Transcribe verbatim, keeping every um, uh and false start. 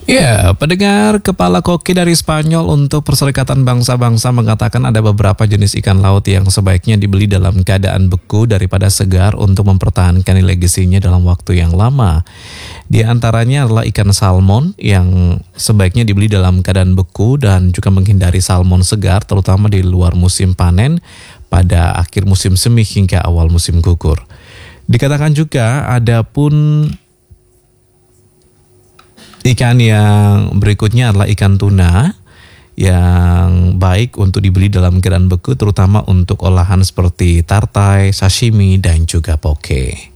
Ya, pendengar, Kepala Koki dari Spanyol untuk Perserikatan Bangsa-Bangsa mengatakan ada beberapa jenis ikan laut yang sebaiknya dibeli dalam keadaan beku daripada segar untuk mempertahankan legasinya dalam waktu yang lama. Di antaranya adalah ikan salmon yang sebaiknya dibeli dalam keadaan beku dan juga menghindari salmon segar terutama di luar musim panen pada akhir musim semi hingga awal musim gugur. Dikatakan juga ada pun ikan yang berikutnya adalah ikan tuna yang baik untuk dibeli dalam keadaan beku terutama untuk olahan seperti tartai, sashimi, dan juga poke.